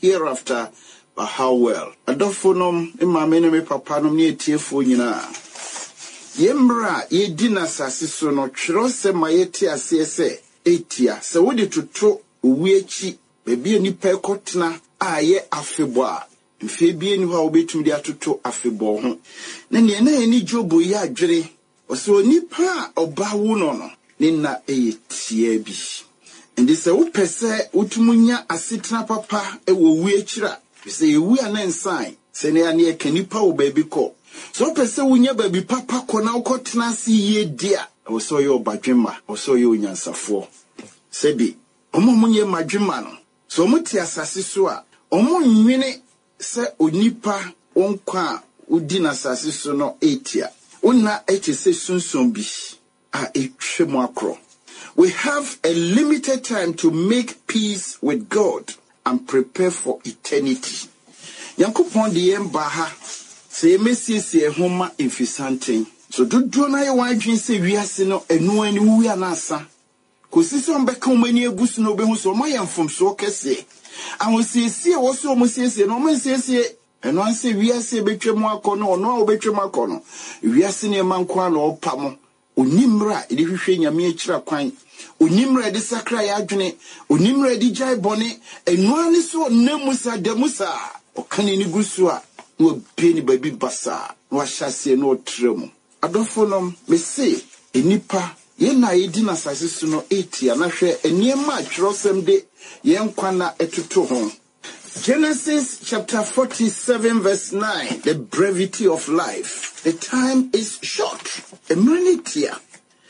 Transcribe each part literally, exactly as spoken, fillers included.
hereafter, but how well. Adophonom, imamene me papanom ni etiefo nyina. Yembra ye dina sasiso no twero se mayeti asese etia. Se wodi toto uwiechi bebi nipa ekotena aye afebo a. Mfe bie ni ho a obetum de atoto afebo ho. Na ne na eni Jobo ya adwere. Oso nipa oba wo no no. Ni na eyetia bi. Ndi se wo pese utumunya asetena papa e wo wiechira. Say we are nan sign. Say ne ane kanipa wo baby ko. So pese wunya baby papa ko na ukotena si ye dia. Oso yo badwema, oso yo nyansafo. Sebi, omo munye madwema no. So omo ti asase so a, omo nwene se onipa onkwa udi na asase so no etia. Una eti se sunsun bi a etwe mo akro. We have a limited time to make peace with God and prepare for eternity. Yankopon de yemba ha se mesiesie homa emfisanten. So dodo na ye wadwen se wiase no enu ani wu ana asa. Kosisi on beka omani egusu no behu so mayamfom so kese. Awosiesie wo so omosiesie no omosiesie enu anse wiase betwem akono ono a obetwem akono. Wiase ne mankwa na opamo. Onimra edi hwehwe nyame akira kwan. Onimra de sakra ya adwene, onimra de jai bone, enuane so nemusa demusa, okane ni gusu a, no be ni baby basa, no ahyase no tremu. Adofonom me say, enipa ye na yedi na sase so no etia na hwe eniema atworosem de ye nkwa na etuto ho. Genesis chapter forty-seven verse nine, the brevity of life. The time is short. Emranitia.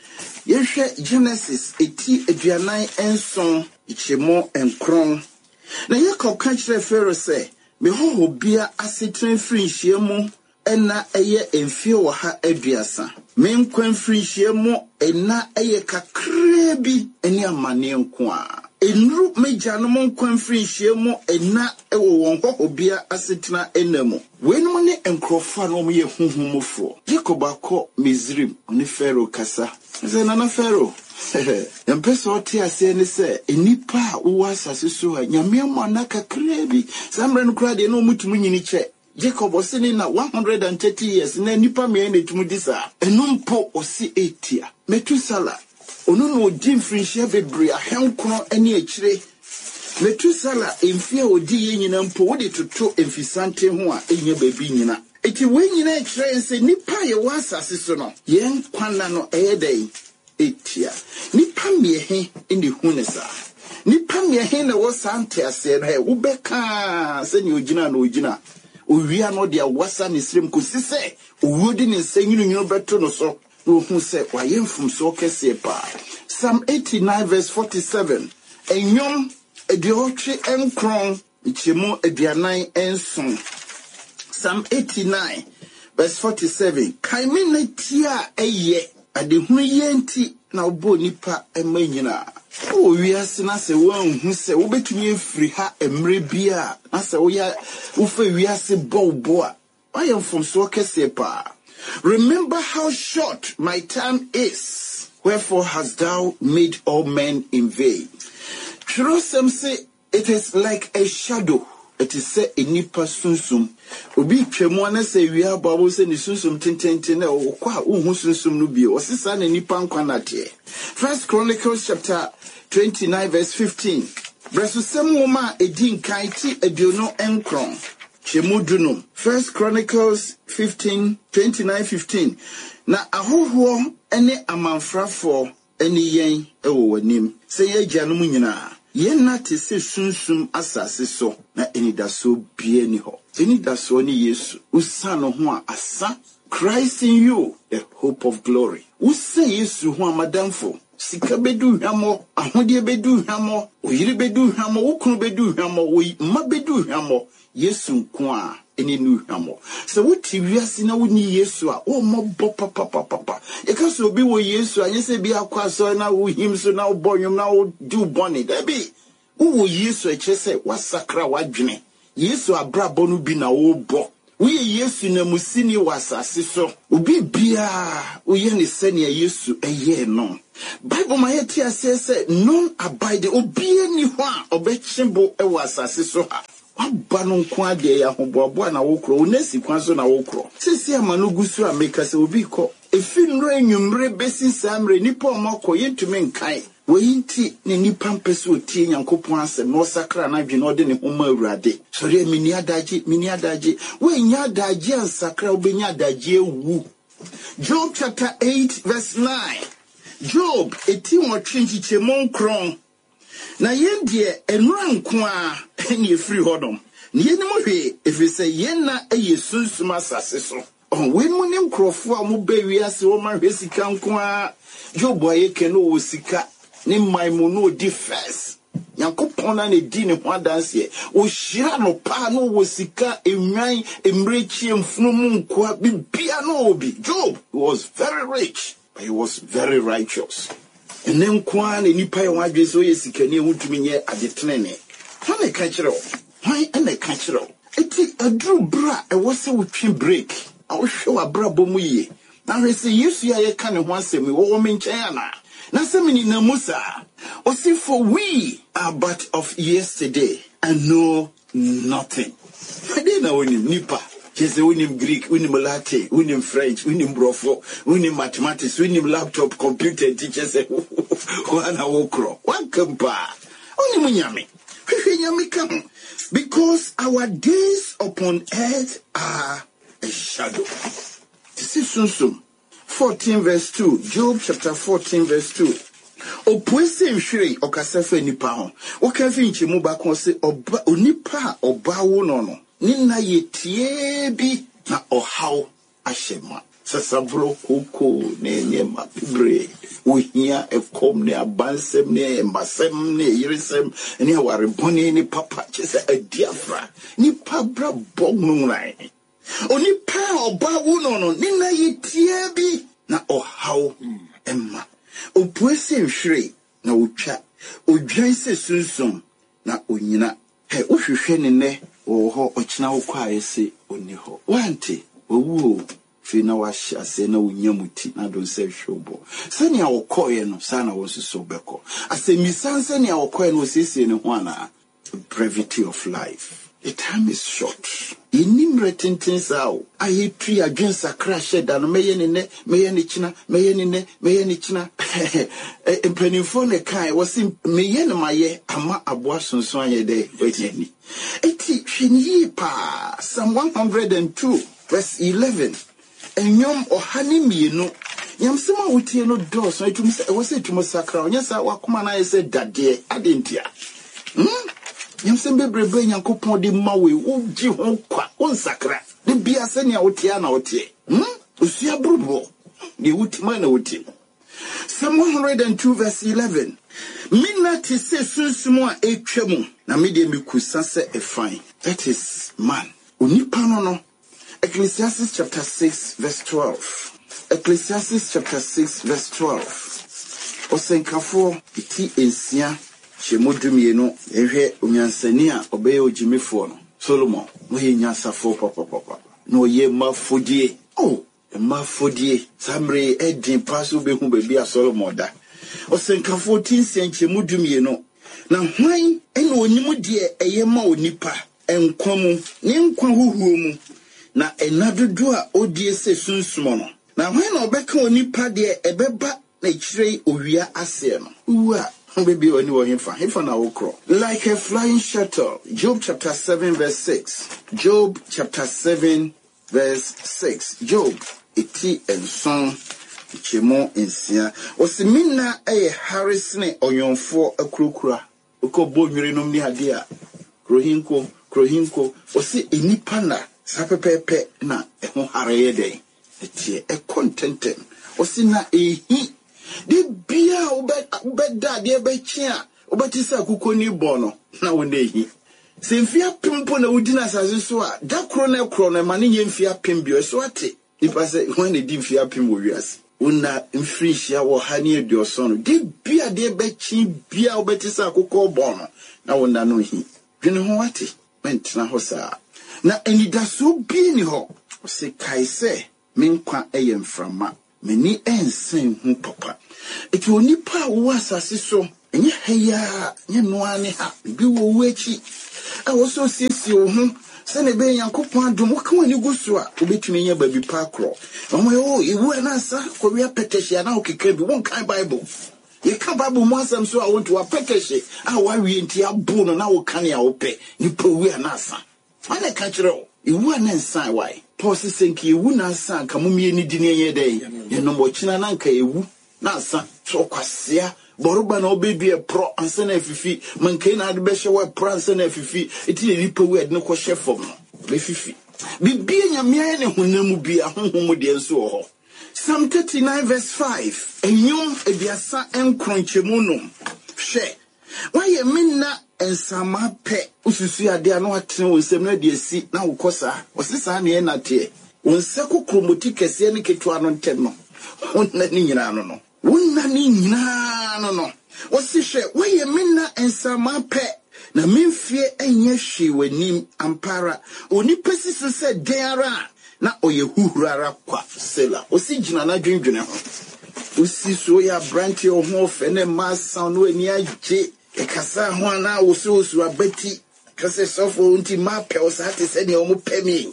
Yeshe Genesis eti eduanai enson ichemo enkron. Na Yakob ka kire Pharaoh say, me ho bia asetren firi hyiemu ena eye emfie wo ha aduasa. Me nkwan firi hyiemu ena eye kakra bi eni amane nko a. Enru mejanom nkwan firi hyiemu ena ewo won ho bia asetena enamo. Wenum ne enkrofo no ye huhumofo. Yakob akọ Misrim oni Pharaoh kasa. Say nana Pharaoh. Empeso oti ase ne se enipa wo asase so ha nyame amana kakra bi. Samre no kra de no mutumu nyini che. Jacob osini na one hundred thirty years na nipa me na tumu disa. Enumpo osi etia. Metusala onu no dim frinshia bebre ahenkono ani akire. Metusala emfie odi ye nyina mpo wo de toto emfisante ho a enya baby nyina. Eti we nyina akire se nipa ye wa asase so no yen kwana no eyedai etia. Nipa miehe indi hunesa. Nipa miehe na wo sante ase na wo beka se ni ogina na ogina. Owia no dia wasa ni srem ko sise owodi ni nsanyunu nyino beto no so no hu se wayemfum so kese pa. Psalm eighty-nine verse forty-seven. Enyom ediotwe enkron ichemo edianan enson. Psalm eighty-nine verse forty-seven. Kaime na tia eye adehunu yenti na obo nipa emanyina. O wiase na se wan hu se wo betumi afiri ha emre bia na se wo ya wo fa wiase bobo a ayemfom so kese pa. Remember how short my time is, wherefore hast thou made all men in vain. Trosem say it is like a shadow. It is say enipa sunsum. Obi twemu na say wi ababo say ni sunsum tententen na okwa uhu sunsum no bi. Osisa na nipa nkwa na te. First Chronicles chapter twenty-nine verse fifteen. Bresusem woma edin kan ti aduono enkron. Chemudunum. First Chronicles fifteen twenty-nine fifteen. Na ahoho ene amanfrafo ene yen ewo wanim. Say ye janum nyina. Yen na te se sunsum asase so na enidaso bie ni ho. Enidaso ni Yesu. Usano ho a asa. Christ in you, the hope of glory. Usa Yesu ho amadamfo. Sika bedu hamo, ahode bedu hamo, oyire bedu hamo, ukunu bedu hamo, oyi ma bedu hamo. Yesu nko a eni nu hamo. Se wuti wiase na woni Yesu a o mo bo papa papa papa. E ka so obi wo Yesu a nyese bi akwa so na wo him so na wo bonyum na wo do boni. Da bi wo Yesu a chese wasakra wadwene. Yesu abrabo no bi na wo bo. We Yesu na musini wasase so. Obi bia oye ne sene Yesu eye no. Bible ma yeti ase se non abide obi ani ho a obechimbo e wasase so ha. Wabanon kwade ya hoboabo na wokro onesi kwanso na wokro sisi amanu gusu ameka se obi ko efin renwumre besi samre nipa omako yentumi nkan weyinti ne nipa mpese otie Nyankopon asem no sakra na dwene ode ne homa awurade sori mini adaje mini adaje we nya adaje ansakra obenya adaje ewu. Job chapter eight verse nine. Job eti mo twinchi chemon kron na yendie enura nko a ene efiri hodom ne yenim hwe efise yenna eye sunsum asase so on we munim krofo a mo ba wiase wo ma hwe sika nko a Job aye keno wo sika ne maimu no di first Nyankopon na ne di ne ho adanse wo hira no pa no wo sika enwan emrechi emfunumu nko a bibia no obi. Job was very rich, but he was very righteous. And then Kwan and Nipa and Wadri so yes, he can hear to me at the train. When I catch it all, why and I catch it all? It's a drew bra, I was a whipping break. I'll show a bra bomuye. Now I say, you see, I can't want to me, woman China. Now, some in Namusa, or see for we are but of yesterday and know nothing. I didn't know any Nipa. Yes, we need Greek, we need Latin, we need French, we need Brofo, we need mathematics, we need laptop, computer teachers. One awokro, one compa. Only munyami. Munyami come. Because our days upon earth are a shadow. This is Sunsum. fourteen verse two. Job chapter fourteen verse two. Opwese mhwere okasafa nipa ho. Wokafi nchemu ba kon se oba onipa oba wo no no. Nina yetie bi na ohaw ahyema. Sasabro koko ne ne mabre. Ohia ekom ne abansem ne mbasem ne yiresem ne awarebone ne papa chese adiafra. Ni pabra bognunrai. Onipa oba wo no no nina yetie bi na ohaw emma. Opwese nhwere na otwa. Odwan se sunsum na onyina. He ohwehwe ne ne oho ochina wo kwa ese oni ho wanti owu fi na wa hyase na wonyamuti na don se hwobo sani a wokoye no sana wo so beko asemisanse ne a wokoye no sese ne ho ana. Brevity of life. The time is short. Inim retintin sao aye twi adwen sakra sheda no meye ne ne meye ne china meye ne ne meye ne china empanifo ne kai wose meye ne maye ama aboa sonson aye de wetani eti hwini pa Psalm one hundred two verse eleven enyom ohane mienu nyamsema wotie no do so etum se wose etum sakra onya sa wakoma na yese dade adentia hm Yamsembe brebe Nyankopon de mawe uji ho kwa onsakra de bia se ne wotia na wotie hm osua brubo de wutima na wotie. Psalm one hundred two verse eleven. Mina te se sunsumo a etwam na me de mekusa se efan. That is man. Onipa no no. Ecclesiastes chapter six verse twelve. Ecclesiastes chapter six verse twelve. Osenkafo iti ensia Shemodumie no ehwe onyansani a obeye ojimefo no Solomon no ye nyansafo papa papa no ye mafodie oh mafodie samre edin paso be hu baby a Solomon da osenkafo tinsen Shemodumie no na hwan ene onyim de eye ma onipa enkwamu ne nkwa huhuo mu na enadodo a odie se sunsumo no na hwan na obeka onipa de ebeba na chire owia ase no uwa baby when you him him na okro like a flying shuttle. Job chapter seven verse six. Job chapter seven verse six. Job eti enson chemo ensia osimina eye Harrisne onyonfo akurokura okobo nwire nom ni ade a krohinko krohinko osi enipa na sapepepe na eho hareye den eti e contentem osi na ehi de bia obeda de bechia obatisa akukoni bono na wonehi se mfia pimpo na udina asase so a da kro na kro na ma ne nyemfia pimbio so ate ipa se when they di mfia pim wo wiase una mfrihia wo ha ne eduoso no de bia de bechi bia obatisa akuko bono na wona no hi dwene ho ate mentna ho saa na enidaso bi ni ho se kaise menkwa eyemframa meni ensen hu papa eti onipa wo asase so enye heya nye noane ha bi wo wechi I also see you. Send a bay and coupon do what can you go so? To be to me, baby parkro. Oh, my, oh, you were an answer. Korea petition now can be one kind Bible. You can't Bible once, I'm so I want to a petition. I want we into your bone and I will can you pay. You put we an answer. I catch it all. You wouldn't answer why. Possi think you wouldn't answer. Come on, me any dinner day. You know what Chinananka you. Nasa, so quasia. Boruba no baby a pro and send a fifi. Mankina had besha wa prance and a fifi. It is a little weird no chef for me. Fifi. Be being a man who no be a home with so. Psalm thirty-nine verse five. A young a biasa and crunchemunum. She. Why a minna and sama pet. Ususia de no atno seminar de seat now cosa. Was this an enate? One circle chromotic as any ketuanon tenno. One letting in ano. Wunani na no no. Wasi she why minna and sama pet na minfie enye she wenim ampara oni pesi so se dera na oye huhurara kwa sela osi gina na dwendwene ho osi so ya branch o ho fe ne ma sound no ani agye e kasa ho na osi osu abati kase sofo unti ma pe o sa te se ne o mo pe mi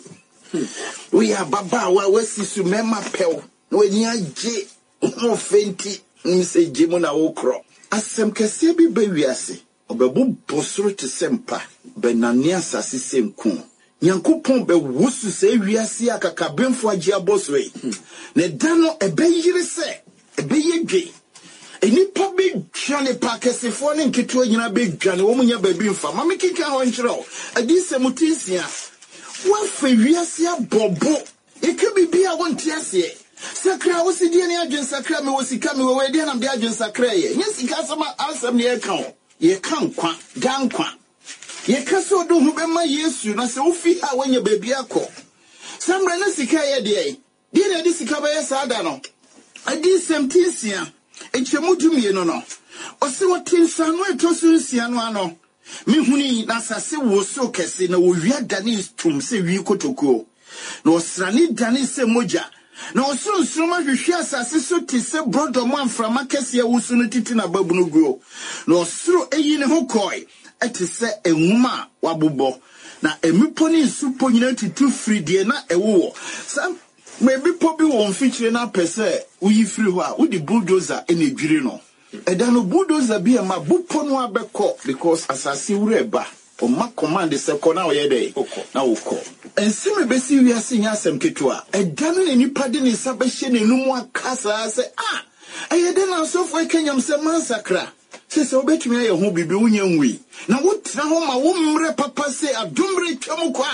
we ya baba wa wasi su mema pe no ani agye o fenti nse gemu na okro asem kase bi ba wiase obebu bosoro te sempa benani asase semku Yankupon be wusu se wiase akakabemfo agi aboswe ne dano ebeyire se ebeyedwe enipa be dwane pakesefo ne nketo nyina be dwane wo munya babi mfa mame kika ho nkyerɛ adi se mutinsia wa fa wiase abobo ekebibia wonte ase sakra wosidie ne adwen sakra me wosika me we de nam de adwen sakra ye nyesika asama asam ne ye kan ye kan kwa dan kwa ye kaso do hu be ma Yesu na se ofi ha wanya baby akọ samra na sika ye de de na de sika ba ye sada no adi semtinsia echemudumie no no ose wotinsa no etoso nsia no ano me huni na sase wo so kese na wo wia dani tum se wi kotoko na osrani dani se moja na osuru nsroma hwehwe asase so ti se brodo mo amframa kese ya wusu no titi na babu no guo na osuru eyi ne ho koi eti se enwuma wabobo na emipo ni nsupo nyina tutu free de na ewo sam maybe po bi won feature na pese uyi free ho a udi bulldozer ene dwiri no eda no bulldozer bi ma bupo no abekọ because asase wure ba o ma command se ko na oye dey na wokọ ensime besi wi ase nya asem ketua eda no ni nipa de ni sabehye nenum akasa se ah ayede na so fo kenyam se mansakra se obetumi aye ho bibi wunya nwi na wotra ho ma wo mre papa se adumre twam kwa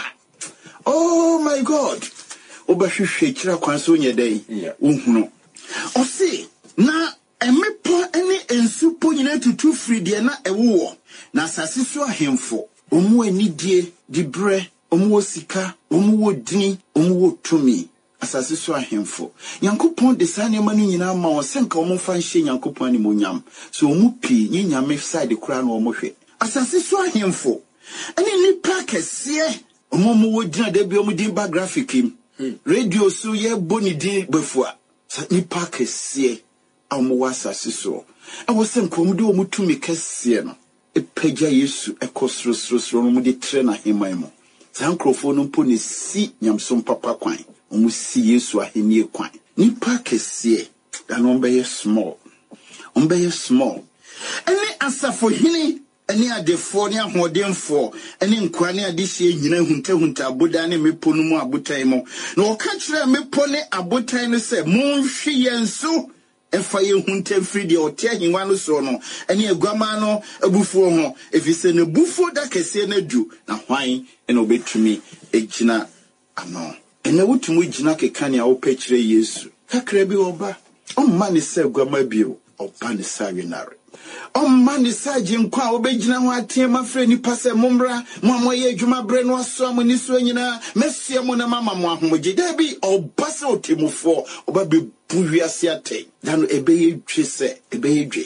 oh my god obahwehwe kira kwan so nya dai wohunu o se na emepo ene ensupo nyina tutu free de na ewo na asase so ahemfo omu anidie dibre omu sika omu dini omu tumi asase so ahemfo Yankopon de sane manu nyina ma o senka o mfa nhye Yankopon ani monyam so omu pi nyi nyame side kura na o mo hwe asase so ahemfo ene nipa kese omu mo wodina da bi omu din ba graphic im radio so ye boni din bafua nipa kese omu wasase so e wo senka omu de omu tumi kese no epeja Yesu ekosro sro sro no mu de tre na hemai mo sankrofo no mpo ne si nyamsom papa kwan omu si Yesu ahenie kwan nipa kese da no be small ombe small ene asafo hini ene adefo ne ahodemfo ene nkwa ne adehye nyina hunta hunta aboda ne mepo no mu abotan mo na o ka kire mepo ne abotan no se monhwe yenso efa ye hunta free de ote ahinwa no so no ene aguama no abufuo ho efise ne bufo da kese na du na hwan ene obetumi egina ano ene wutumu gina kekane a opekire Yesu kakra bi oba omma ne se aguama bio oba ne sawenare omma ne saje nkwa obegina ho atema frɛ ni pase momra mo amoye adwuma bre no aso amoni so nyina mesia mo na mama mo ahomoje da bi oba se otemufo oba be buwiase ate dan ebeye twese ebeye dwe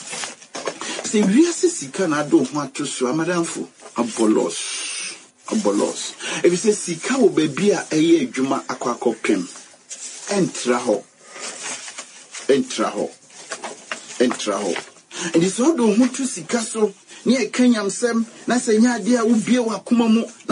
se wiase sika na do ho atoso amadamfo abolos abolos ebi se sika wo baby a eye adwuma akwakopem entra ho entra ho entra ho and it's all do ho to sika so ne yɛka nyamsɛm na sɛ nyɛ adeɛ a wobie w'akoma mu